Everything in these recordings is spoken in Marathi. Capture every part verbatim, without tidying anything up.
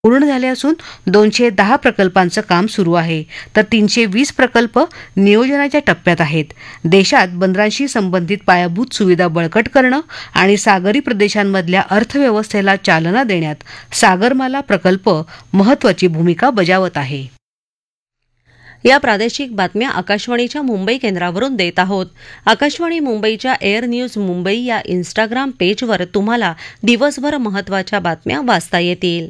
पूर्ण झाले असून दोनशे दहा प्रकल्पांचं काम सुरू आहे, तर तीनशे वीस प्रकल्प नियोजनाच्या टप्प्यात आहेत. देशात बंदरांशी संबंधित पायाभूत सुविधा बळकट करणं आणि सागरी प्रदेशांमधल्या अर्थव्यवस्थेला चालना देण्यात सागरमाला प्रकल्प महत्त्वाची भूमिका बजावत आहे. या प्रादेशिक बातम्या आकाशवाणीच्या मुंबई केंद्रावरून देत आहोत. आकाशवाणी मुंबईच्या एअर न्यूज मुंबई या इन्स्टाग्राम पेजवर तुम्हाला दिवसभर महत्त्वाच्या बातम्या वाचता येतील.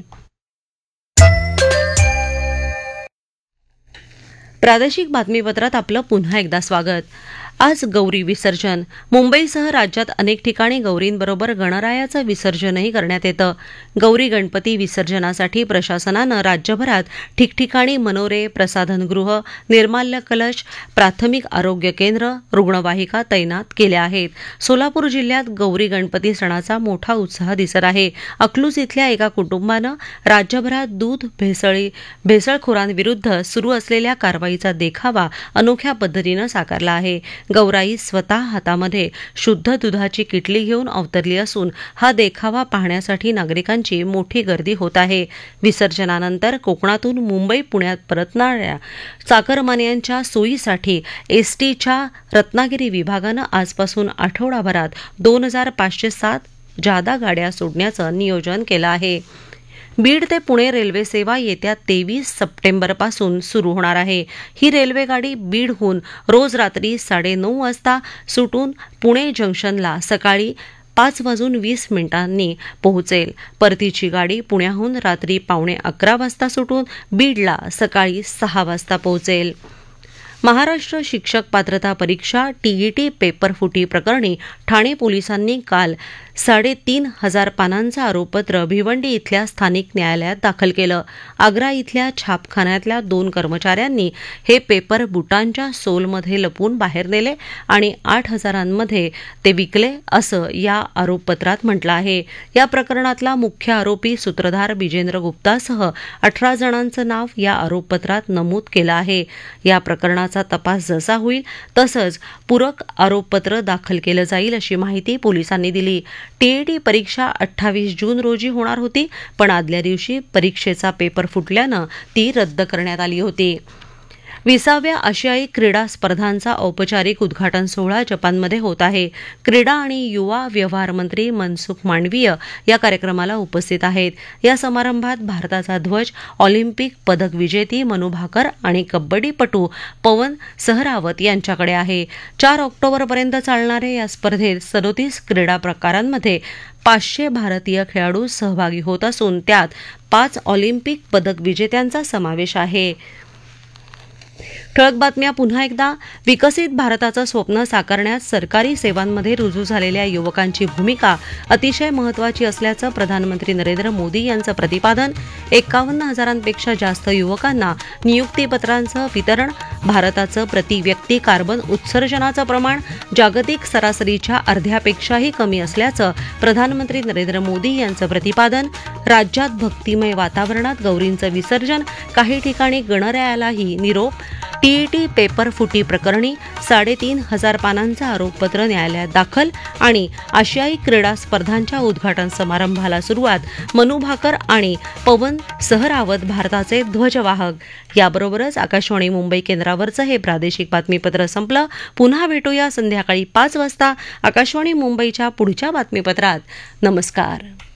प्रादेशिक बातमीपत्रात आपलं पुन्हा एकदा स्वागत. आज गौरी विसर्जन. मुंबईसह राज्यात अनेक ठिकाणी गौरींबरोबर गणरायाचं विसर्जनही करण्यात येतं. गौरी गणपती विसर्जनासाठी प्रशासनानं राज्यभरात ठिकठिकाणी मनोरे, प्रसाधनगृह, निर्माल्य कलश, प्राथमिक आरोग्य केंद्र, रुग्णवाहिका तैनात केल्या आहेत. सोलापूर जिल्ह्यात गौरी गणपती सणाचा मोठा उत्साह दिसत आहे. अकलूज इथल्या एका कुटुंबानं राज्यभरात दूध भेसळी भेसळखोरांविरुद्ध सुरू असलेल्या कारवाईचा देखावा अनोख्या पद्धतीनं साकारला आहे. गौराई स्वतः हातामध्ये शुद्ध दुधाची किटली घेऊन अवतरली असून हा देखावा पाहण्यासाठी नागरिकांची मोठी गर्दी होत आहे. विसर्जनानंतर कोकणातून मुंबई पुण्यात परतणाऱ्या चाकरमान्यांच्या सोयीसाठी एसटीच्या रत्नागिरी विभागानं आजपासून आठवडाभरात दोन हजार पाचशे सात जादा गाड्या सोडण्याचं नियोजन केलं आहे. बीड ते पुणे रेल्वे सेवा येत्या तेवीस सप्टेंबरपासून सुरू होणार आहे. ही रेल्वेगाडी बीडहून रोज रात्री साडेनऊ वाजता सुटून पुणे जंक्शनला सकाळी पाच वाजून वीस मिनिटांनी पोहोचेल. परतीची गाडी पुण्याहून रात्री पावणे अकरा वाजता सुटून बीडला सकाळी सहा वाजता पोहोचेल. महाराष्ट्र शिक्षक पात्रता परीक्षा टीईटी पेपर फुटी प्रकरणी ठाणे पोलिसांनी काल साडेतीन हजार पानांचं आरोपपत्र भिवंडी इथल्या स्थानिक न्यायालयात दाखल केलं. आग्रा इथल्या छापखान्यातल्या दोन कर्मचाऱ्यांनी हे पेपर बुटांच्या सोलमध्ये लपवून बाहेर नेले आणि आठ हजारांमध्ये ते विकले असं या आरोपपत्रात म्हटलं आहे. या प्रकरणातला मुख्य आरोपी सूत्रधार बिजेंद्र गुप्तासह अठरा जणांचं नाव या आरोपपत्रात नमूद केलं आहे. या प्रकरणाचा तपास जसा होईल तसंच पूरक आरोपपत्र दाखल केलं जाईल अशी माहिती पोलिसांनी दिली. टीईटी परीक्षा अठ्ठावीस जून रोजी होणार होती, पण आदल्या दिवशी परीक्षेचा पेपर फुटल्यानं ती रद्द करण्यात आली होती. विसाव्या आशियाई क्रीडा स्पर्धांचा औपचारिक उद्घाटन सोहळा जपानमध्ये होत आहे. क्रीडा आणि युवा व्यवहार मंत्री मनसुख मांडवीय या कार्यक्रमाला उपस्थित आहेत. या समारंभात भारताचा ध्वज ऑलिम्पिक पदक विजेती मनू भाकर आणि कबड्डीपटू पवन सहरावत यांच्याकडे आहे. चार ऑक्टोबरपर्यंत चालणाऱ्या या स्पर्धेत सदोतीस क्रीडा प्रकारांमध्ये पाचशे भारतीय खेळाडू सहभागी होत असून त्यात पाच ऑलिम्पिक पदक विजेत्यांचा समावेश आहे. ठळक बातम्या पुन्हा एकदा. विकसित भारताचं स्वप्न साकारण्यात सरकारी सेवांमध्ये रुजू झालेल्या युवकांची भूमिका अतिशय महत्त्वाची असल्याचं प्रधानमंत्री नरेंद्र मोदी यांचं प्रतिपादन. एकावन्न हजारांपेक्षा जास्त युवकांना नियुक्तीपत्रांचं वितरण. भारताचं प्रति व्यक्ती कार्बन उत्सर्जनाचं प्रमाण जागतिक सरासरीच्या अर्ध्यापेक्षाही कमी असल्याचं प्रधानमंत्री नरेंद्र मोदी यांचं प्रतिपादन. राज्यात भक्तिमय वातावरणात गौरींचं विसर्जन. काही ठिकाणी गणरायालाही निरोप. टीईटी पेपर फुटी प्रकरणी साडेतीन हजार पानांचं आरोपपत्र न्यायालयात दाखल आणि आशियाई क्रीडा स्पर्धांच्या उद्घाटन समारंभाला सुरुवात. मनू भाकर आणि पवन सहरावत भारताचे ध्वजवाहक. याबरोबरच आकाशवाणी मुंबई केंद्रावरचं हे प्रादेशिक बातमीपत्र संपलं. पुन्हा भेटूया संध्याकाळी पाच वाजता आकाशवाणी मुंबईच्या पुढच्या बातमीपत्रात. नमस्कार.